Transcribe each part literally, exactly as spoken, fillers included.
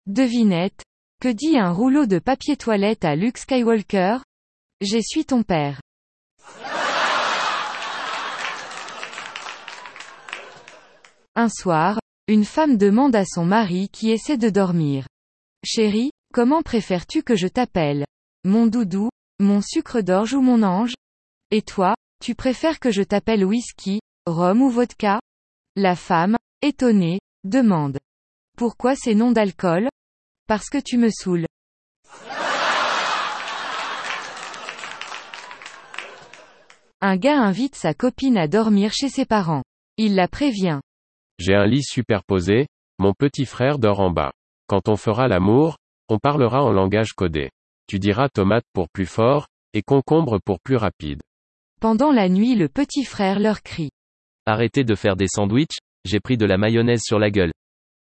Devinette. Que dit un rouleau de papier toilette à Luke Skywalker? J'essuie ton père. Un soir, une femme demande à son mari qui essaie de dormir. Chérie, comment préfères-tu que je t'appelle? Mon doudou, mon sucre d'orge ou mon ange? Et toi, tu préfères que je t'appelle whisky, rhum ou vodka? La femme, étonnée, demande. Pourquoi ces noms d'alcool? Parce que tu me saoules. Un gars invite sa copine à dormir chez ses parents. Il la prévient. J'ai un lit superposé, mon petit frère dort en bas. Quand on fera l'amour, on parlera en langage codé. Tu diras tomate pour plus fort, et concombre pour plus rapide. Pendant la nuit, le petit frère leur crie. Arrêtez de faire des sandwichs, j'ai pris de la mayonnaise sur la gueule.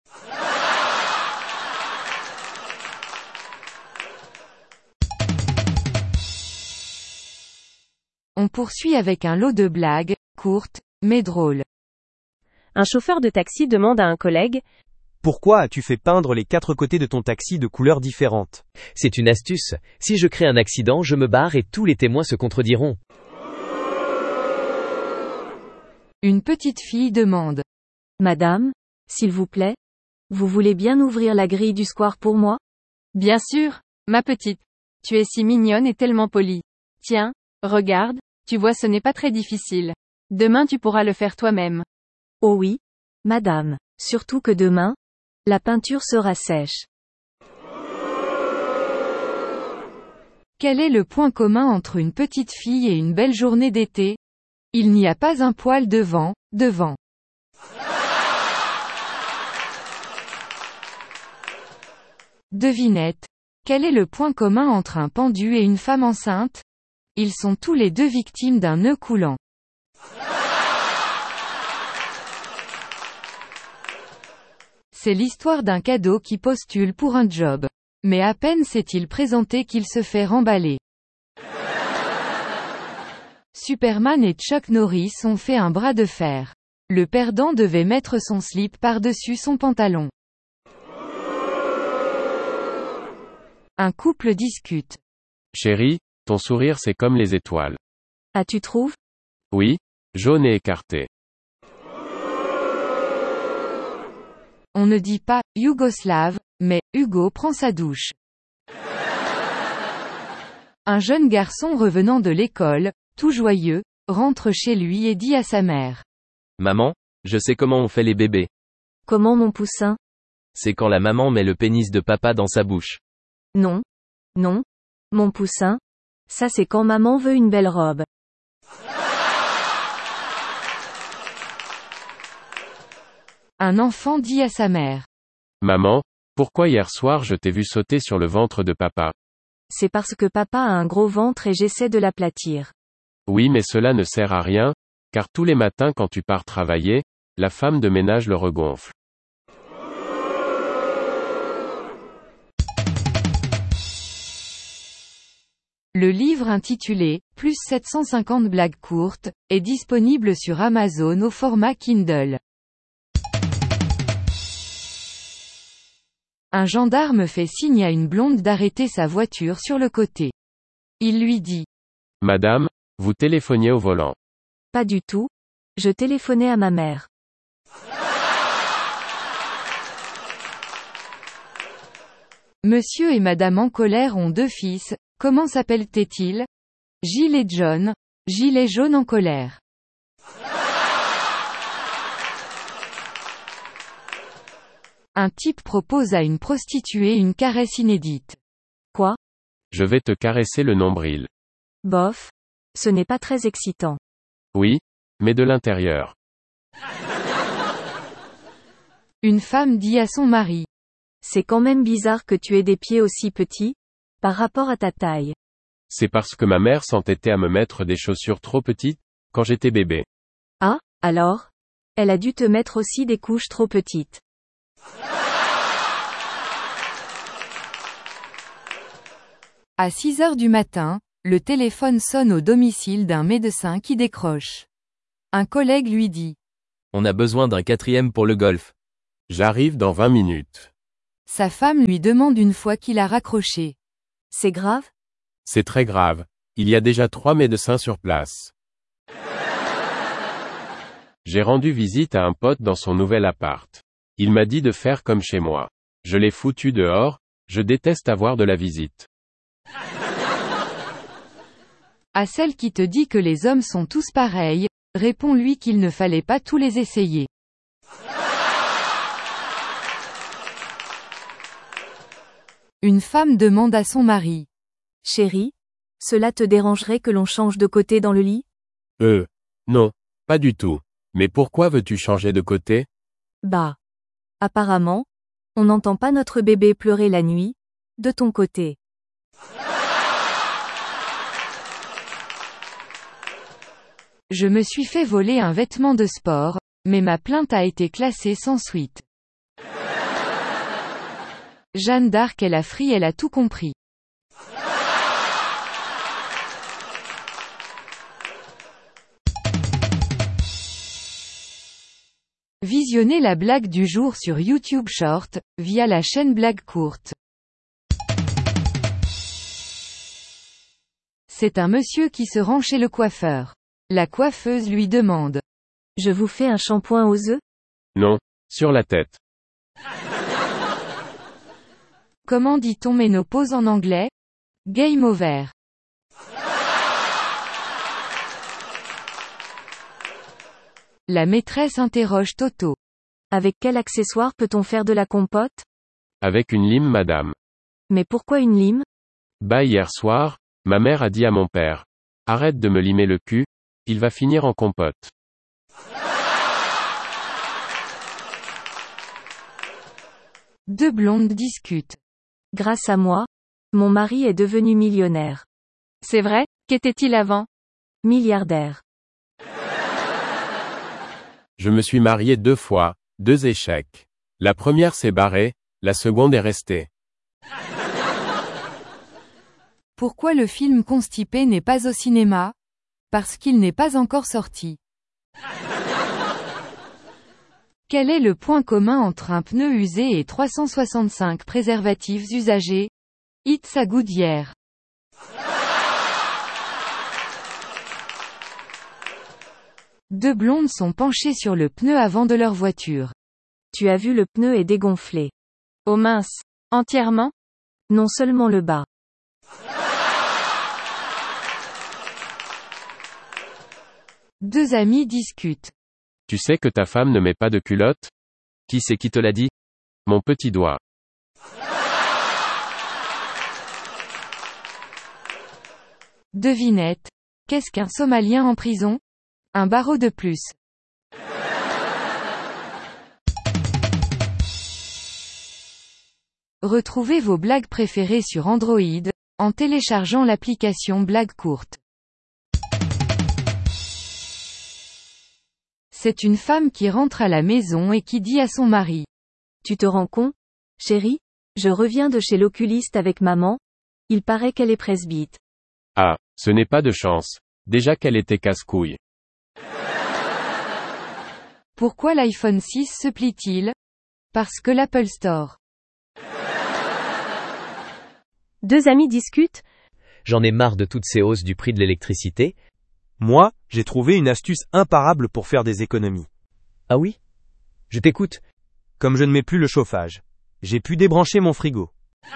On poursuit avec un lot de blagues, courtes, mais drôles. Un chauffeur de taxi demande à un collègue. Pourquoi as-tu fait peindre les quatre côtés de ton taxi de couleurs différentes? C'est une astuce. Si je crée un accident, je me barre et tous les témoins se contrediront. Une petite fille demande. Madame, s'il vous plaît, vous voulez bien ouvrir la grille du square pour moi? Bien sûr, ma petite. Tu es si mignonne et tellement polie. Tiens, regarde, tu vois ce n'est pas très difficile. Demain tu pourras le faire toi-même. Oh oui, madame, surtout que demain, la peinture sera sèche. Quel est le point commun entre une petite fille et une belle journée d'été? Il n'y a pas un poil de vent, devant. Devinette. Quel est le point commun entre un pendu et une femme enceinte? Ils sont tous les deux victimes d'un nœud coulant. C'est l'histoire d'un cadeau qui postule pour un job. Mais à peine s'est-il présenté qu'il se fait remballer. Superman et Chuck Norris ont fait un bras de fer. Le perdant devait mettre son slip par-dessus son pantalon. Un couple discute. Chérie, ton sourire c'est comme les étoiles. Ah, tu trouves? Oui, jaune et écarté. On ne dit pas « Yougoslave », mais « Hugo prend sa douche ». Un jeune garçon revenant de l'école, tout joyeux, rentre chez lui et dit à sa mère. Maman, je sais comment on fait les bébés. Comment mon poussin? C'est quand la maman met le pénis de papa dans sa bouche. Non. Non. Mon poussin. Ça c'est quand maman veut une belle robe. Un enfant dit à sa mère. Maman, pourquoi hier soir je t'ai vu sauter sur le ventre de papa? C'est parce que papa a un gros ventre et j'essaie de l'aplatir. Oui, mais cela ne sert à rien, car tous les matins quand tu pars travailler, la femme de ménage le regonfle. Le livre intitulé « Plus sept cent cinquante blagues courtes » est disponible sur Amazon au format Kindle. Un gendarme fait signe à une blonde d'arrêter sa voiture sur le côté. Il lui dit. Madame, vous téléphoniez au volant. Pas du tout. Je téléphonais à ma mère. Monsieur et Madame en colère ont deux fils, comment s'appellent-ils? Gilles et John. Gilles est jaune en colère. Un type propose à une prostituée une caresse inédite. Quoi? Je vais te caresser le nombril. Bof. Ce n'est pas très excitant. Oui, mais de l'intérieur. Une femme dit à son mari. C'est quand même bizarre que tu aies des pieds aussi petits, par rapport à ta taille. C'est parce que ma mère s'entêtait à me mettre des chaussures trop petites, quand j'étais bébé. Ah, alors? Elle a dû te mettre aussi des couches trop petites. À six heures du matin, le téléphone sonne au domicile d'un médecin qui décroche. Un collègue lui dit. On a besoin d'un quatrième pour le golf. J'arrive dans vingt minutes. Sa femme lui demande une fois qu'il a raccroché. C'est grave? C'est très grave. Il y a déjà trois médecins sur place. J'ai rendu visite à un pote dans son nouvel appart. Il m'a dit de faire comme chez moi. Je l'ai foutu dehors, je déteste avoir de la visite. À celle qui te dit que les hommes sont tous pareils, réponds-lui qu'il ne fallait pas tous les essayer. Une femme demande à son mari. Chérie, cela te dérangerait que l'on change de côté dans le lit? Euh, non, pas du tout. Mais pourquoi veux-tu changer de côté? Bah. Apparemment, on n'entend pas notre bébé pleurer la nuit, de ton côté. Je me suis fait voler un vêtement de sport, mais ma plainte a été classée sans suite. Jeanne d'Arc est la frie, elle a tout compris. Visionnez la blague du jour sur YouTube Short, via la chaîne Blague Courte. C'est un monsieur qui se rend chez le coiffeur. La coiffeuse lui demande. Je vous fais un shampoing aux œufs? Non, sur la tête. Comment dit-on ménopause en anglais? Game over. La maîtresse interroge Toto. Avec quel accessoire peut-on faire de la compote? Avec une lime, madame. Mais pourquoi une lime? Bah hier soir, ma mère a dit à mon père. Arrête de me limer le cul, il va finir en compote. Deux blondes discutent. Grâce à moi, mon mari est devenu millionnaire. C'est vrai, qu'était-il avant? Milliardaire. Je me suis marié deux fois, deux échecs. La première s'est barrée, la seconde est restée. Pourquoi le film Constipé n'est pas au cinéma? Parce qu'il n'est pas encore sorti. Quel est le point commun entre un pneu usé et trois cent soixante-cinq préservatifs usagés? It's a good year. Deux blondes sont penchées sur le pneu avant de leur voiture. Tu as vu, le pneu est dégonflé. Oh mince. Entièrement? Non seulement le bas. Deux amis discutent. Tu sais que ta femme ne met pas de culotte? Qui c'est qui te l'a dit? Mon petit doigt. Devinette. Qu'est-ce qu'un Somalien en prison? Un barreau de plus. Retrouvez vos blagues préférées sur Android, en téléchargeant l'application Blague Courte. C'est une femme qui rentre à la maison et qui dit à son mari. Tu te rends compte, chérie? Je reviens de chez l'oculiste avec maman. Il paraît qu'elle est presbyte. Ah, ce n'est pas de chance. Déjà qu'elle était casse-couille. Pourquoi l'iPhone six se plie-t-il? Parce que l'Apple Store. Deux amis discutent. J'en ai marre de toutes ces hausses du prix de l'électricité. Moi, j'ai trouvé une astuce imparable pour faire des économies. Ah oui? Je t'écoute. Comme je ne mets plus le chauffage, j'ai pu débrancher mon frigo.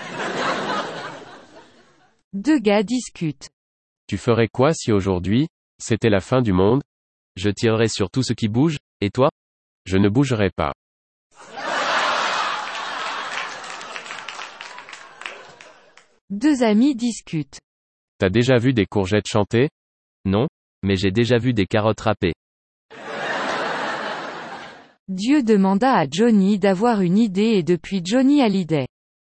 Deux gars discutent. Tu ferais quoi si aujourd'hui, c'était la fin du monde? Je tirerai sur tout ce qui bouge, et toi? Je ne bougerai pas. Deux amis discutent. T'as déjà vu des courgettes chanter? Non, mais j'ai déjà vu des carottes râpées. Dieu demanda à Johnny d'avoir une idée et depuis Johnny a l'idée.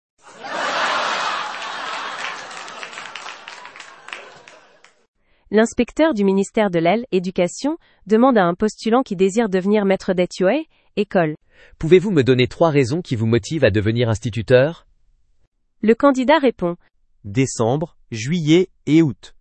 L'inspecteur du ministère de l'Éducation demande à un postulant qui désire devenir maître d'E T U A, école. Pouvez-vous me donner trois raisons qui vous motivent à devenir instituteur? Le candidat répond. Décembre, juillet et août.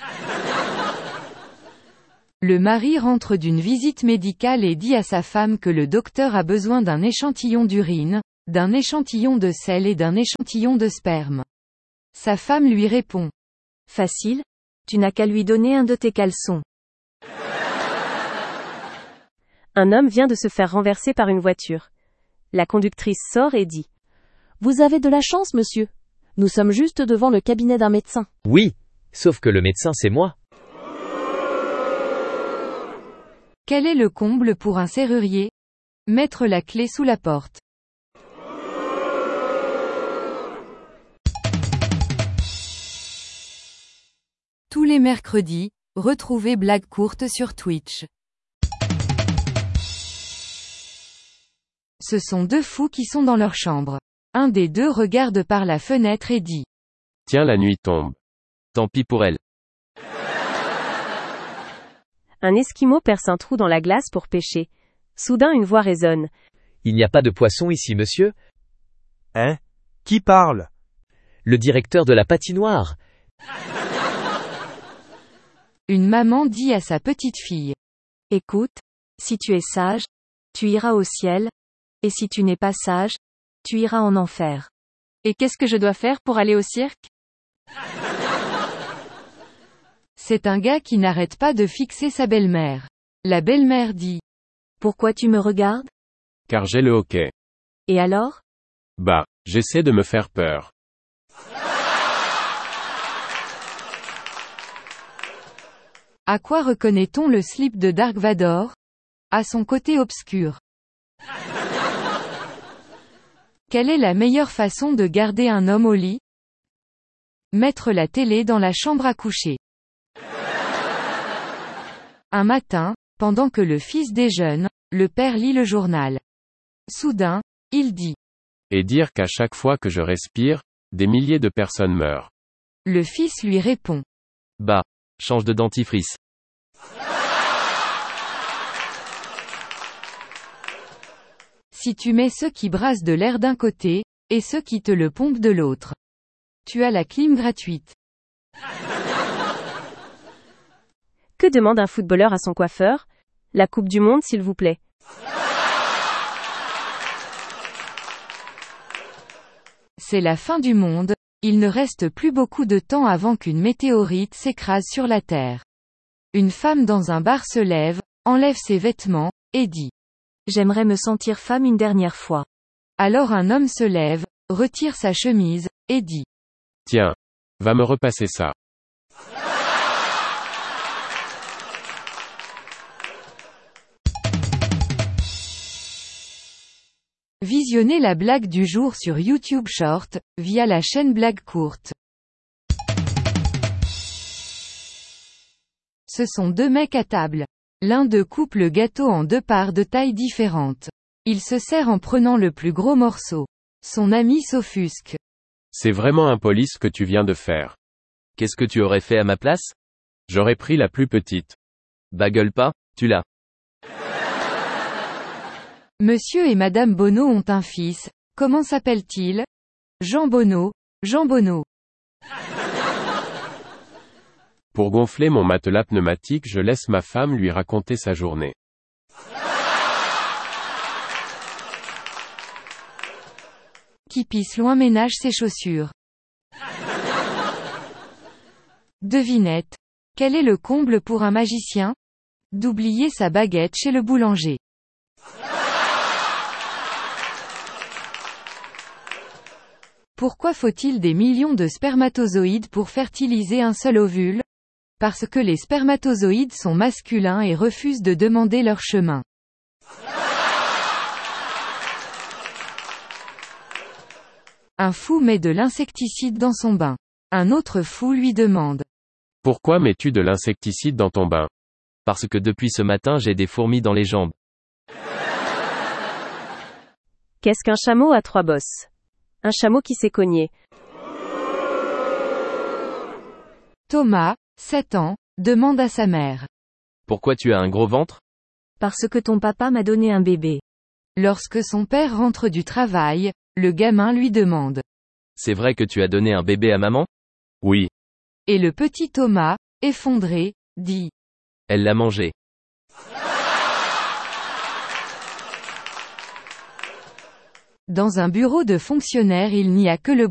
Le mari rentre d'une visite médicale et dit à sa femme que le docteur a besoin d'un échantillon d'urine, d'un échantillon de sel et d'un échantillon de sperme. Sa femme lui répond. Facile, tu n'as qu'à lui donner un de tes caleçons. Un homme vient de se faire renverser par une voiture. La conductrice sort et dit. Vous avez de la chance, monsieur. Nous sommes juste devant le cabinet d'un médecin. Oui, sauf que le médecin c'est moi. Quel est le comble pour un serrurier? Mettre la clé sous la porte. Tous les mercredis, retrouvez Blagues courtes sur Twitch. Ce sont deux fous qui sont dans leur chambre. Un des deux regarde par la fenêtre et dit. Tiens, la nuit tombe. Tant pis pour elle. Un Esquimau perce un trou dans la glace pour pêcher. Soudain une voix résonne. Il n'y a pas de poisson ici, monsieur? Hein? Qui parle? Le directeur de la patinoire. Une maman dit à sa petite fille. Écoute, si tu es sage, tu iras au ciel, et si tu n'es pas sage, tu iras en enfer. Et qu'est-ce que je dois faire pour aller au cirque? C'est un gars qui n'arrête pas de fixer sa belle-mère. La belle-mère dit. Pourquoi tu me regardes? Car j'ai le hoquet. Et alors? Bah, j'essaie de me faire peur. À quoi reconnaît-on le slip de Dark Vador? À son côté obscur. Quelle est la meilleure façon de garder un homme au lit? Mettre la télé dans la chambre à coucher. Un matin, pendant que le fils déjeune, le père lit le journal. Soudain, il dit. Et dire qu'à chaque fois que je respire, des milliers de personnes meurent. Le fils lui répond. Bah, change de dentifrice. Si tu mets ceux qui brassent de l'air d'un côté, et ceux qui te le pompent de l'autre. Tu as la clim gratuite. Que demande un footballeur à son coiffeur? La Coupe du Monde, s'il vous plaît. C'est la fin du monde, il ne reste plus beaucoup de temps avant qu'une météorite s'écrase sur la Terre. Une femme dans un bar se lève, enlève ses vêtements, et dit. J'aimerais me sentir femme une dernière fois. Alors un homme se lève, retire sa chemise, et dit. Tiens, va me repasser ça. Visionnez la blague du jour sur YouTube Short, via la chaîne Blagues courtes. Ce sont deux mecs à table. L'un d'eux coupe le gâteau en deux parts de taille différentes. Il se sert en prenant le plus gros morceau. Son ami s'offusque. C'est vraiment impoli ce que tu viens de faire. Qu'est-ce que tu aurais fait à ma place? J'aurais pris la plus petite. Bah gueule pas, tu l'as. Monsieur et Madame Bonneau ont un fils. Comment s'appelle-t-il? Jean Bonneau. Jean Bonneau. Pour gonfler mon matelas pneumatique, je laisse ma femme lui raconter sa journée. Qui pisse loin ménage ses chaussures. Devinette. Quel est le comble pour un magicien? D'oublier sa baguette chez le boulanger. Pourquoi faut-il des millions de spermatozoïdes pour fertiliser un seul ovule? Parce que les spermatozoïdes sont masculins et refusent de demander leur chemin. Un fou met de l'insecticide dans son bain. Un autre fou lui demande. Pourquoi mets-tu de l'insecticide dans ton bain? Parce que depuis ce matin j'ai des fourmis dans les jambes. Qu'est-ce qu'un chameau à trois bosses? Un chameau qui s'est cogné. Thomas, sept ans, demande à sa mère. Pourquoi tu as un gros ventre? Parce que ton papa m'a donné un bébé. Lorsque son père rentre du travail, le gamin lui demande. C'est vrai que tu as donné un bébé à maman? Oui. Et le petit Thomas, effondré, dit. Elle l'a mangé. Dans un bureau de fonctionnaire il n'y a que le